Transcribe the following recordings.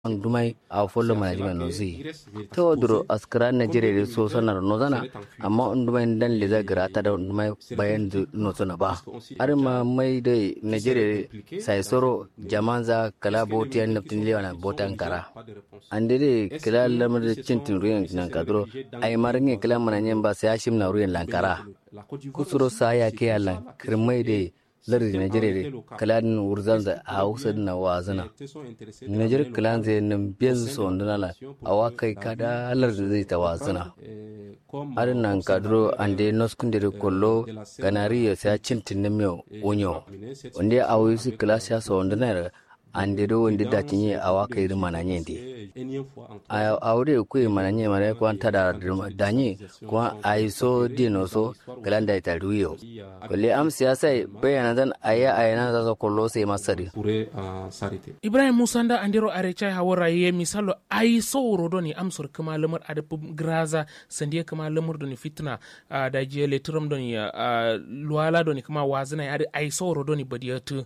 dumai a follow management no zi to duro askara Nigeria so sanar no zana amma dumai dan le zagra ta da dumai bayan no zana ba arma mai dai Nigeria sai soro jamanza kala botiyan naftin lewana botan kara ande dai kala lamar cintin ruyan nan kadro ai maringe kala mananyen ba sai ashim na ruyan lankara kusuro saya ke yalan kirmai dai lardi Nigeria kalan wurzanza a hausa na wazana Nigeria kalan zai nan biyan su wanda la a wakai kada lardi zai ta wazana arin nan kadro ande noskundere kollo ganari ya sai cintin na miyo onyo wanda a wuyi kala siya so wanda na ande do wanda da tinye a wakai da mananye ndi a wuri ku mananye mare ko anta da danye ko ai so dino so galanda ita ruyo kolle am siyasa bayana dan ayana za kollo sai masari Ibrahim Musanda andiro arecha hawara ye misalo ai so rodoni am sur kuma lamar adab graza sandiye kuma lamar doni fitna da je letrum doni luala doni kuma wazina ya ai so rodoni badiyatu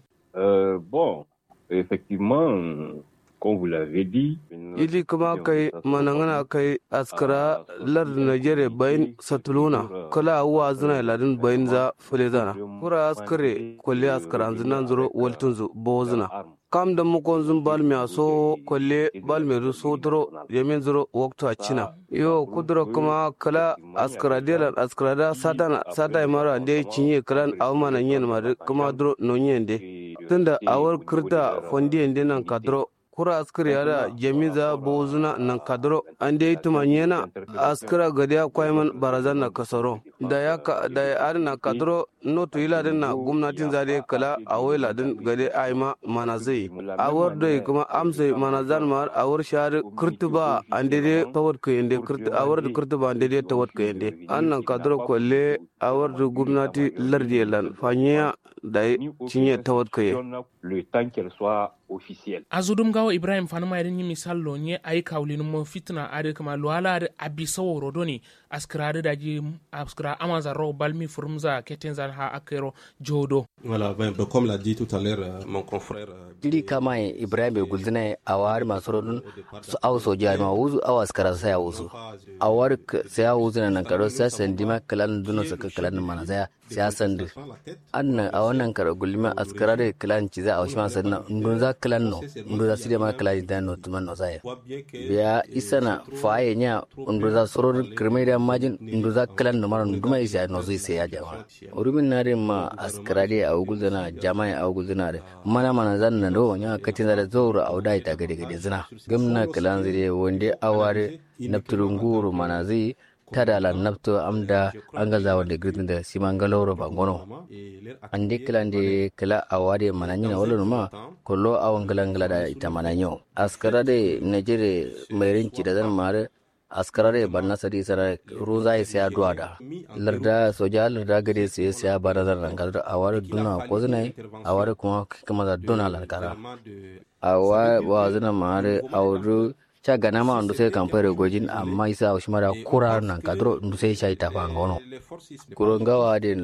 bon effectivement, comme vous l'avez dit, ili kuma kai manangana kai askara lar Nigeria bayin satuluna kala wa zina ladin bayin za fulezana kura askare kulli askara zinan zuro waltunzu bozuna kam da mukon zun balmi aso kulli balmi so dro yemen zuro waktu achina yo kudro kuma kala askara delan askara da sada mara de cinye kran awmana nyen ma kuma dro no nyende tunda awar kirta fondi ende nan kadro kura askari yada jamiza bozuna nan kadro an dai tumanyena askara gadiya kwaiman barazan na kasaro da ya arna kadro no to ila din na gwamnatin zade kala awai ladin gade aima manazai awar dai kuma amsai manazan mar awar shar kurtuba an dai tawar kayende awar da kurtuba an dai tawar kayende annan kadro kolle awar da gwamnati lardiyelan fanya da cinye tawar kaye le temps qu'elle soit officielle. Azudum gawo Ibrahim fanuma yadin yi misal lo nye ayi kawlin mo fitna ade kama luala ade abisa woro doni askara ade daji askara amaza ro balmi furumza ketenza ha akero jodo. Voilà, comme l'a dit tout à l'heure mon confrère. Dili kama Ibrahim guldina awari masorodun su aw so jama wuzu aw askara saya wuzu awar saya wuzu nan karo sai sandima kalan duno saka kalan manazaya siyasan du annan a wannan karo gulma askara da kalan ci za a shi masan ndun za kalan no ndun za sidi ma kalan da no tuman no zaya biya isana faye nya ndun za soror kirme da majin ndun za kalan no maran duma isa no zai sai ya jama urumin na da ma askara da a gulzana jama'a a gulzana da mana zan na do nya katin da zoro auda ita gade zina gamna kalan zire wande aware nafturunguru mana zai tadala nafto amda angaza wande gritin da simangaloro bangono ande klande kala awade mananyi na wala ma kollo awangalangala da ita mananyo askara de Nigeria mai rinci da zan mare askara de banna sadi sara ruza ya sai duada larda soja larda gade sai sai barazan rangal da awar duna ko zina awar kuma da duna lankara awa wazina mare awru cha gana ma ndu sai kampare gojin amma isa ushmara kura nan kadro ndu sai chai tafangono kurongawa de